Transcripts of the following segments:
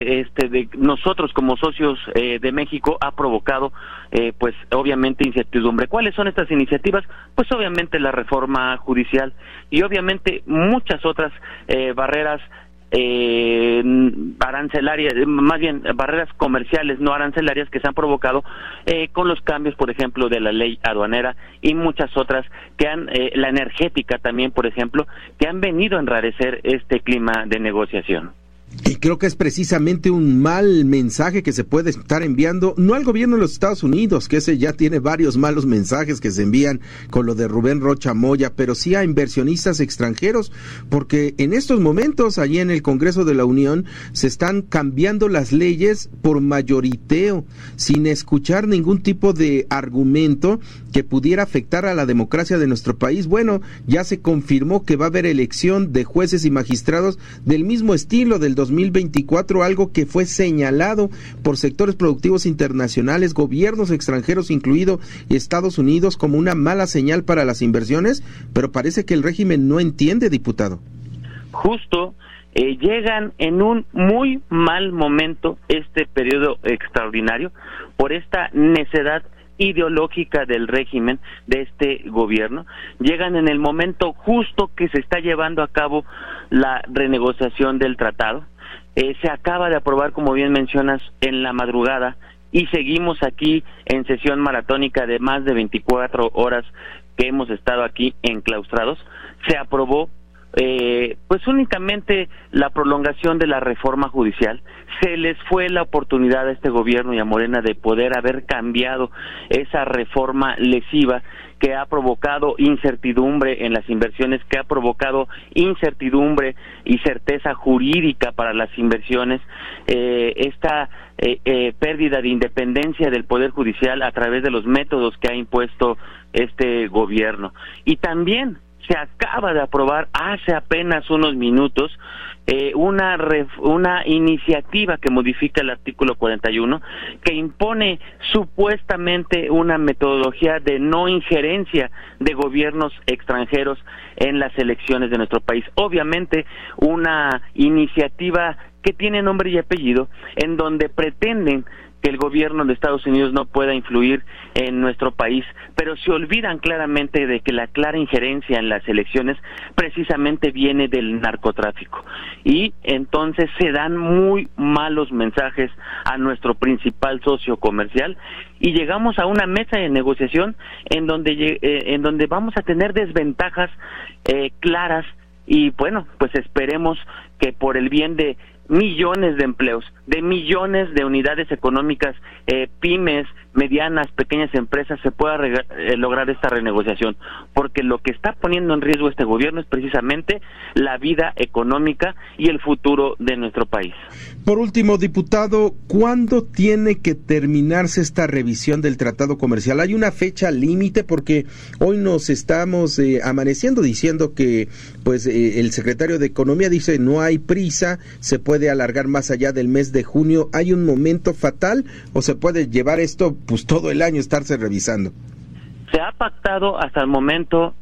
de nosotros como socios de México ha provocado pues obviamente incertidumbre. ¿Cuáles son estas iniciativas? Pues obviamente la reforma judicial y obviamente muchas otras barreras arancelarias, más bien barreras comerciales no arancelarias que se han provocado con los cambios, por ejemplo, de la ley aduanera y muchas otras que la energética también, por ejemplo, que han venido a enrarecer este clima de negociación. Y creo que es precisamente un mal mensaje que se puede estar enviando, no al gobierno de los Estados Unidos, que ese ya tiene varios malos mensajes que se envían con lo de Rubén Rocha Moya, pero sí a inversionistas extranjeros, porque en estos momentos allí en el Congreso de la Unión se están cambiando las leyes por mayoriteo, sin escuchar ningún tipo de argumento que pudiera afectar a la democracia de nuestro país. Bueno, ya se confirmó que va a haber elección de jueces y magistrados del mismo estilo del 2024, algo que fue señalado por sectores productivos internacionales, gobiernos extranjeros, incluido Estados Unidos, como una mala señal para las inversiones, pero parece que el régimen no entiende, diputado. Justo, llegan en un muy mal momento este periodo extraordinario por esta necedad ideológica del régimen, de este gobierno. Llegan en el momento justo que se está llevando a cabo la renegociación del tratado. Se acaba de aprobar, como bien mencionas, en la madrugada y seguimos aquí en sesión maratónica de más de 24 horas que hemos estado aquí enclaustrados. Se aprobó pues únicamente la prolongación de la reforma judicial. Se les fue la oportunidad a este gobierno y a Morena de poder haber cambiado esa reforma lesiva que ha provocado incertidumbre en las inversiones, que ha provocado incertidumbre y certeza jurídica para las inversiones, esta pérdida de independencia del Poder Judicial a través de los métodos que ha impuesto este gobierno. Y también se acaba de aprobar hace apenas unos minutos una iniciativa que modifica el artículo 41, que impone supuestamente una metodología de no injerencia de gobiernos extranjeros en las elecciones de nuestro país. Obviamente una iniciativa que tiene nombre y apellido, en donde pretenden que el gobierno de Estados Unidos no pueda influir en nuestro país, pero se olvidan claramente de que la clara injerencia en las elecciones precisamente viene del narcotráfico. Y entonces se dan muy malos mensajes a nuestro principal socio comercial y llegamos a una mesa de negociación en donde vamos a tener desventajas claras y bueno, pues esperemos que por el bien de millones de empleos, de millones de unidades económicas, pymes, medianas, pequeñas empresas, se pueda lograr esta renegociación, porque lo que está poniendo en riesgo este gobierno es precisamente la vida económica y el futuro de nuestro país. Por último, diputado, ¿cuándo tiene que terminarse esta revisión del tratado comercial? ¿Hay una fecha límite? Porque hoy nos estamos amaneciendo diciendo que pues el secretario de Economía dice no hay prisa, se puede alargar más allá del mes de junio. ¿Hay un momento fatal o se puede llevar esto pues todo el año estarse revisando? Se ha pactado hasta el momento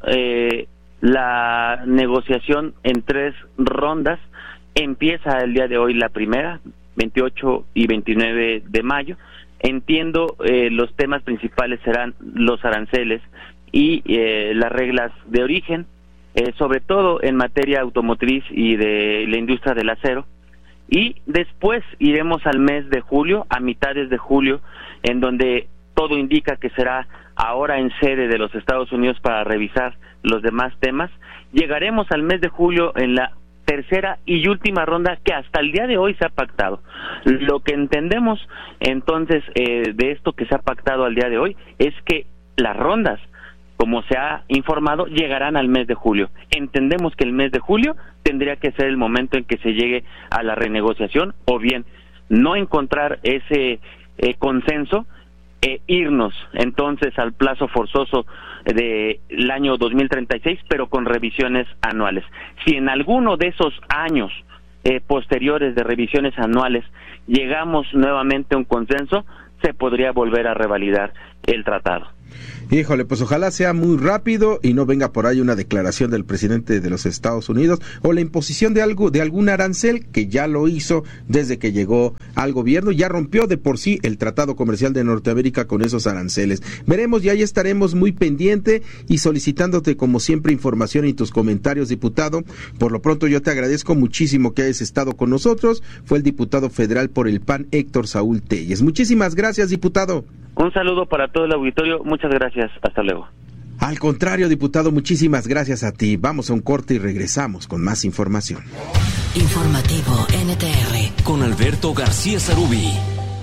la negociación en 3 rondas. Empieza el día de hoy la primera, 28 y 29 de mayo. Entiendo los temas principales serán los aranceles y las reglas de origen, sobre todo en materia automotriz y de la industria del acero. Y después iremos al mes de julio, a mitades de julio, en donde todo indica que será ahora en sede de los Estados Unidos para revisar los demás temas. Llegaremos al mes de julio en la tercera y última ronda que hasta el día de hoy se ha pactado. Lo que entendemos entonces de esto que se ha pactado al día de hoy es que las rondas, como se ha informado, llegarán al mes de julio. Entendemos que el mes de julio tendría que ser el momento en que se llegue a la renegociación, o bien no encontrar ese consenso, irnos entonces al plazo forzoso del año 2036, pero con revisiones anuales. Si en alguno de esos años posteriores de revisiones anuales llegamos nuevamente a un consenso, se podría volver a revalidar el tratado. Híjole, pues ojalá sea muy rápido y no venga por ahí una declaración del presidente de los Estados Unidos o la imposición de algún arancel, que ya lo hizo desde que llegó al gobierno, ya rompió de por sí el Tratado Comercial de Norteamérica con esos aranceles. Veremos, y ahí estaremos muy pendiente y solicitándote como siempre información y tus comentarios, diputado. Por lo pronto yo te agradezco muchísimo que hayas estado con nosotros. Fue el diputado federal por el PAN, Héctor Saúl Telles. Muchísimas gracias, diputado. Un saludo para todo el auditorio, muchas gracias, hasta luego. Al contrario, diputado, muchísimas gracias a ti. Vamos a un corte y regresamos con más información. Informativo NTR con Alberto García Zarubi.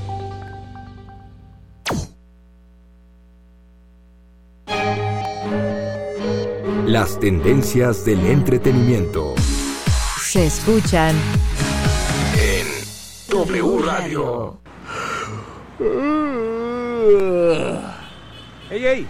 Las tendencias del entretenimiento se escuchan en W Radio. ¡Ey, ey!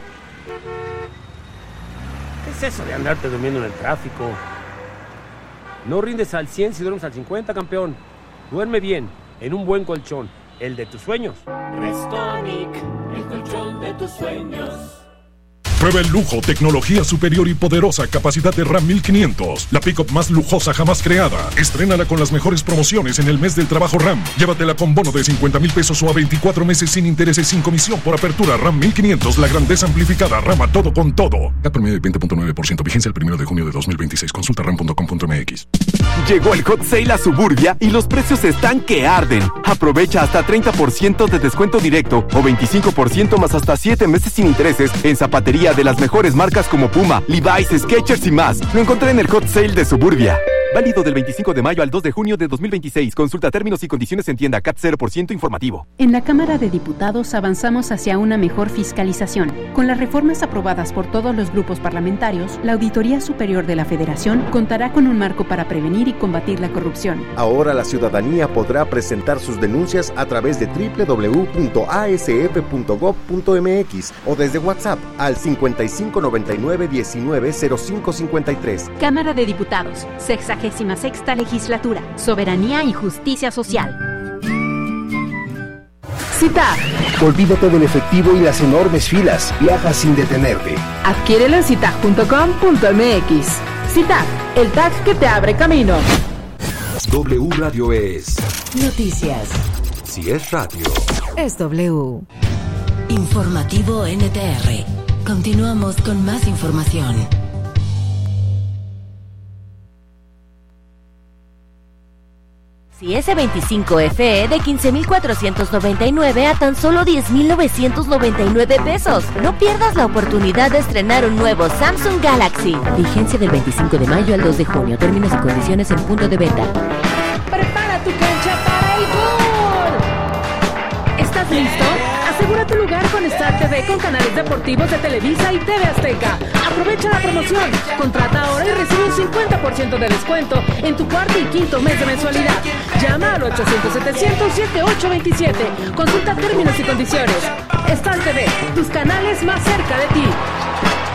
¿Qué es eso de andarte durmiendo en el tráfico? No rindes al 100 si duermes al 50, campeón. Duerme bien, en un buen colchón, el de tus sueños. Restonic, el colchón de tus sueños. Prueba el lujo, tecnología superior y poderosa capacidad de RAM 1500, la pick-up más lujosa jamás creada. Estrénala con las mejores promociones en el mes del trabajo RAM. Llévatela con bono de 50,000 pesos o a 24 meses sin intereses, sin comisión por apertura. RAM 1500, la grandeza amplificada, RAM a todo con todo. CAT promedio de 20.9%, vigencia el 1 de junio de 2026. Consulta ram.com.mx. Llegó el Hot Sale a Suburbia y los precios están que arden. Aprovecha hasta 30% de descuento directo o 25% más hasta 7 meses sin intereses en zapatería de las mejores marcas como Puma, Levi's, Skechers y más. Lo encontré en el Hot Sale de Suburbia. Válido del 25 de mayo al 2 de junio de 2026. Consulta términos y condiciones en tienda. CAT 0% informativo. En la Cámara de Diputados avanzamos hacia una mejor fiscalización. Con las reformas aprobadas por todos los grupos parlamentarios, la Auditoría Superior de la Federación contará con un marco para prevenir y combatir la corrupción. Ahora la ciudadanía podrá presentar sus denuncias a través de www.asf.gov.mx o desde WhatsApp al 5599 19 0553. Cámara de Diputados, 66ª Legislatura, Soberanía y Justicia Social. CITAG. Olvídate del efectivo y las enormes filas. Viaja sin detenerte. Adquiérelo en citag.com.mx. CITAG, el tag que te abre camino. W Radio es noticias. Si es radio, es W. Informativo NTR. Continuamos con más información. Si S25 FE de 15,499 a tan solo 10,999 pesos. No pierdas la oportunidad de estrenar un nuevo Samsung Galaxy. Vigencia del 25 de mayo al 2 de junio. Términos y condiciones en punto de venta. Prepara tu cancha para el gol. ¿Estás listo? Asegura tu lugar con Star TV con canales deportivos de Televisa y TV Azteca. Aprovecha la promoción. Contrata ahora y recibe un 50% de descuento en tu cuarto y quinto mes de mensualidad. Llama al 800-700-7827. Consulta términos y condiciones. Star TV, tus canales más cerca de ti.